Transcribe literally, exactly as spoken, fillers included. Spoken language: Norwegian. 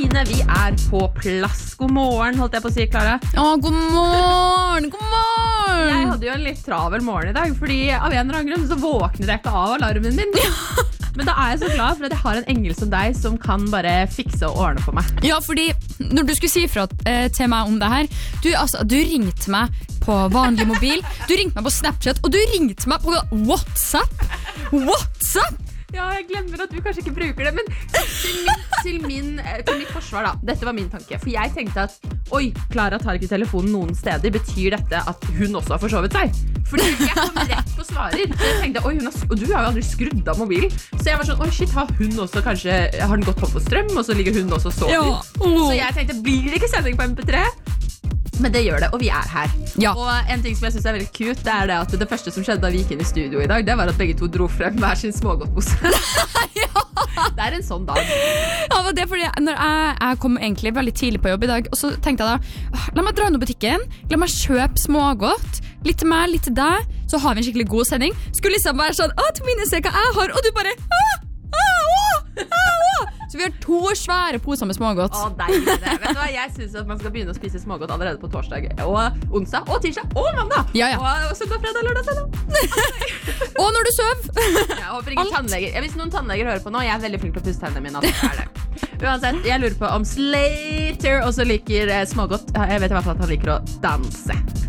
Stine, vi er på plass. God morgen, holdt jeg på å si, Klara. Å, god morgen, god morgen. Jeg hadde jo en litt travel morgen i dag, fordi av en eller annen grunn så våknet jeg ikke av alarmen min. Men da er jeg så glad for at jeg har en engel som deg som kan bare fikse og ordne for meg. Ja, fordi når du skulle si fra eh, til meg om det her, du, altså, du ringte meg på vanlig mobil, du ringte meg på Snapchat, og du ringte meg på WhatsApp. WhatsApp? Ja, jeg glemmer at du kanskje ikke bruker det, men til, min, til, min, til mitt forsvar da, dette var min tanke. For jeg tenkte at, oi, Klara tar ikke telefonen noen steder, betyr dette at hun også har forsovet seg? Fordi jeg kom rett på svarer. Så jeg tenkte, oi, hun har, og du har jo aldri skrudd av mobilen. Så jeg var sånn, oi shit, har hun også kanskje, har den gått tom på strøm, og så ligger hun også og sover? Ja. Oh. Så jeg tenkte, blir det ikke sending på M P tre? Men det gjør det, og vi er her. Ja. Og en ting som jeg synes er veldig cute, det er det at det første som skjedde da vi gikk inn i studio i dag, det var at begge to dro frem hver sin smågodtpose. Ja. Det er en sånn dag. Ja, det er fordi når jeg, jeg kom egentlig veldig tidlig på jobb i dag, og så tenkte jeg da, la meg dra inn på butikken, la meg kjøpe smågodt, litt til meg, litt til deg, så har vi en skikkelig god sending. Skulle liksom være sånn, å, til minne se hva jeg har, og du bare, å, å, å, å. Så vi har to svære poser med smågodt. Å, deilig det. Vet du hva, jeg synes at man skal begynne å spise smågodt allerede på torsdag, og onsdag, og tirsdag, og mandag. Ja, ja. Og søndag, fredag, lørdag, søndag. Og når du søv. Jeg håper ingen tannleger. Hvis noen tannleger hører på nå, jeg er veldig flink til å pusse tennene mine. Altså, er det. Uansett, jeg lurer på om Slater også liker smågodt. Jeg vet i hvert fall at han liker å danse.